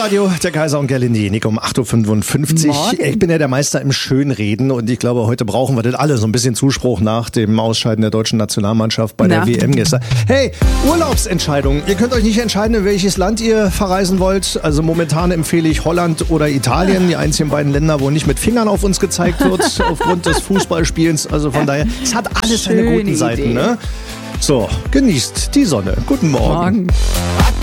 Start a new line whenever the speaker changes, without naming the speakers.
Hitradio, der Kaiser und Gerlinde, Nick um 8.55 Uhr. Ich bin ja der Meister im Schönreden und ich glaube, heute brauchen wir das alle. So ein bisschen Zuspruch nach dem Ausscheiden der deutschen Nationalmannschaft bei der WM gestern. Hey, Urlaubsentscheidung. Ihr könnt euch nicht entscheiden, in welches Land ihr verreisen wollt. Also momentan empfehle ich Holland oder Italien. Die einzigen beiden Länder, wo nicht mit Fingern auf uns gezeigt wird, aufgrund des Fußballspielens. Also von daher, es hat alles seine guten Seiten. Ne? So, genießt die Sonne. Guten Morgen.